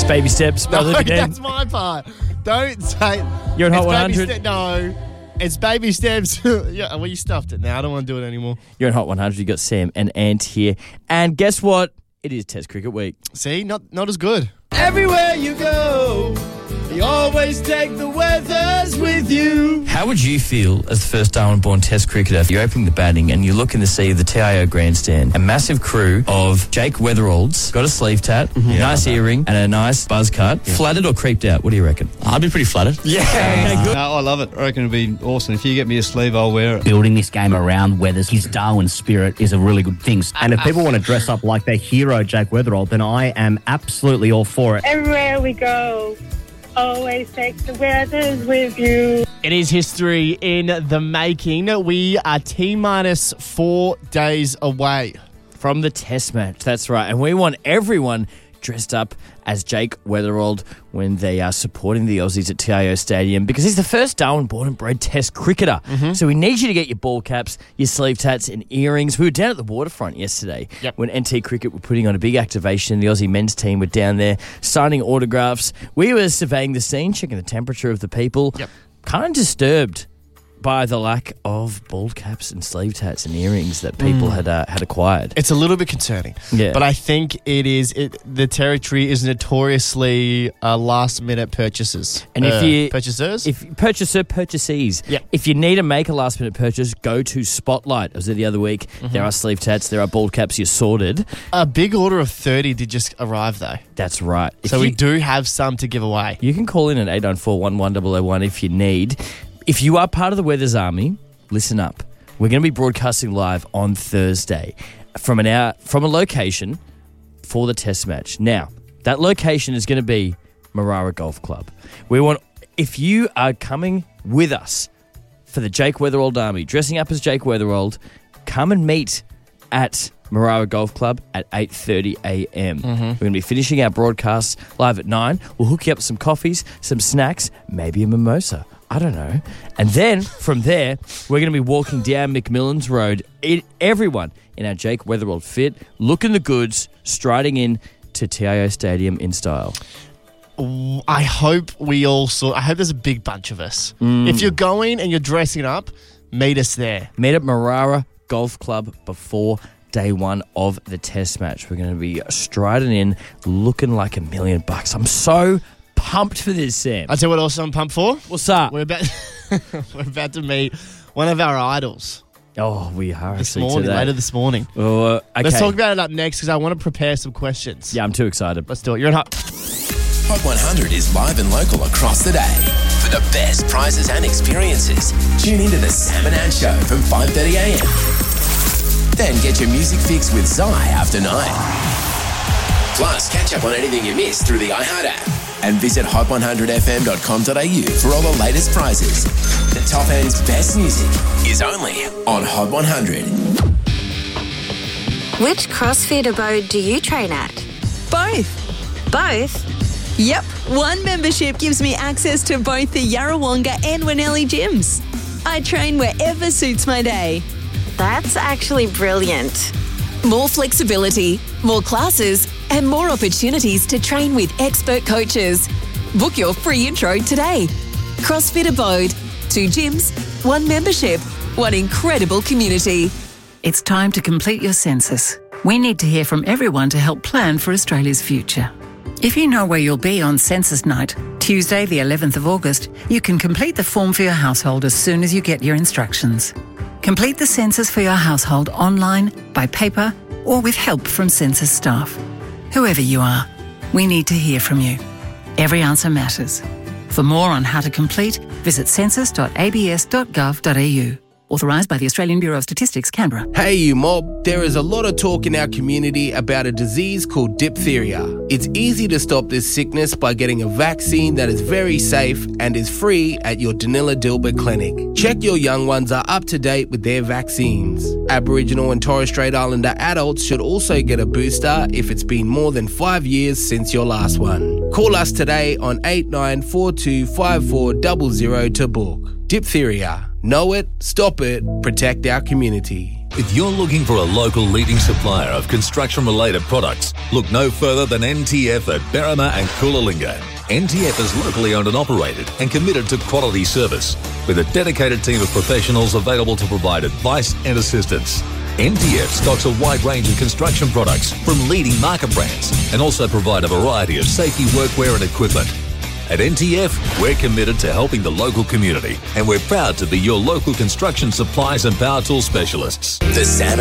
It's Baby Steps by No, Olivia Dean. that's my part. Don't say... You're in Hot It's 100. No. It's Baby Steps. Yeah, well, you stuffed it now. I don't want to do it anymore. You're in Hot 100. You got Sam and Ant here. And guess what? It is Test Cricket Week. See? Not as good. Everywhere you go, you always take the weathers with you. How would you feel as the first Darwin-born Test cricketer? You're opening the batting and you look in to see the TIO grandstand. A massive crew of Jake Weatheralds, got a sleeve tat, nice earring and a nice buzz cut. Flattered or creeped out? What do you reckon? I'd be pretty flattered. Yeah. Okay, good. No, I love it. I reckon it'd be awesome. If you get me a sleeve, I'll wear it. Building this game around Weathers, his Darwin spirit is a really good thing. And if people want to dress up like their hero, Jake Weatherald, then I am absolutely all for it. Everywhere we go, always take the weathers with you. It is history in the making. We are T-minus 4 days away. From the Test match, that's right. And we want everyone dressed up as Jake Weatherald when they are supporting the Aussies at TIO Stadium because he's the first Darwin-born and bred Test cricketer. So we need you to get your ball caps, your sleeve tats and earrings. We were down at the waterfront yesterday when NT Cricket were putting on a big activation. The Aussie men's team were down there signing autographs. We were surveying the scene, checking the temperature of the people. Kind of disturbed by the lack of ball caps and sleeve tats and earrings that people had acquired. It's a little bit concerning. But I think the territory is notoriously last-minute purchases. And if you... Purchasers? Purchasees. If you need to make a last-minute purchase, go to Spotlight. I was there the other week. There are sleeve tats. There are ball caps. You're sorted. A big order of 30 did just arrive, though. That's right. So we do have some to give away. You can call in at 894-11001 if you need. If you are part of the Weathers Army, listen up. We're going to be broadcasting live on Thursday from a location for the Test match. Now, that location is going to be Marara Golf Club. If you are coming with us for the Jake Weatherald Army, dressing up as Jake Weatherald, come and meet at Marara Golf Club at 8:30 a.m. We're going to be finishing our broadcasts live at 9. We'll hook you up with some coffees, some snacks, maybe a mimosa. I don't know. And then from there, we're going to be walking down McMillan's Road. Everyone in our Jake Weatherald fit, looking the goods, striding in to TIO Stadium in style. I hope there's a big bunch of us. If you're going and you're dressing up, meet us there. Meet at Marara Golf Club before day one of the Test match. We're going to be striding in, looking like $1 million. I'm so pumped for this, Sam. I'll tell you what else I'm pumped for. What's up? We're about to meet one of our idols. Oh, we are later this morning. Okay. Let's talk about it up next because I want to prepare some questions. Yeah, I'm too excited. Let's do it. You're in Hot. Hot 100 is live and local across the day. For the best prizes and experiences, tune into the Sam and Ant Show from 5:30 a.m. Then get your music fix with Zai after 9. Plus, catch up on anything you missed through the iHeart app. And visit hot100fm.com.au for all the latest prizes. The top end's best music is only on Hot 100. Which CrossFit abode do you train at? Both. Both? Yep. One membership gives me access to both the Yarrawonga and Winnelli gyms. I train wherever suits my day. That's actually brilliant. More flexibility, more classes, and more opportunities to train with expert coaches. Book your free intro today. CrossFit Abode. 2 gyms, 1 membership, 1 incredible community. It's time to complete your census. We need to hear from everyone to help plan for Australia's future. If you know where you'll be on census night, Tuesday the 11th of August, you can complete the form for your household as soon as you get your instructions. Complete the census for your household online, by paper, or with help from census staff. Whoever you are, we need to hear from you. Every answer matters. For more on how to complete, visit census.abs.gov.au. Authorised by the Australian Bureau of Statistics, Canberra. Hey you mob, there is a lot of talk in our community about a disease called diphtheria. It's easy to stop this sickness by getting a vaccine that is very safe and is free at your Danila Dilbert clinic. Check your young ones are up to date with their vaccines. Aboriginal and Torres Strait Islander adults should also get a booster if it's been more than 5 years since your last one. Call us today on 8942 5400 to book. Diphtheria. Know it, stop it, protect our community. If you're looking for a local leading supplier of construction-related products, look no further than NTF at Berrima and Coolalingga. NTF is locally owned and operated and committed to quality service, with a dedicated team of professionals available to provide advice and assistance. NTF stocks a wide range of construction products from leading market brands and also provide a variety of safety workwear and equipment. At NTF, we're committed to helping the local community, and we're proud to be your local construction supplies and power tool specialists. The Sam